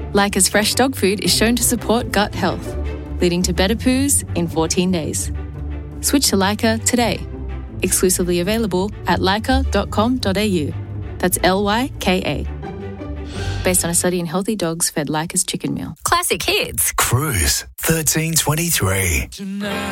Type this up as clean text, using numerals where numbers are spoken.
Lyca's fresh dog food is shown to support gut health, leading to better poos in 14 days. Switch to Lyca today. Exclusively available at lyca.com.au. That's Lyka. Based on a study in healthy dogs fed Lyca's chicken meal. Classic Hits. Cruise 1323.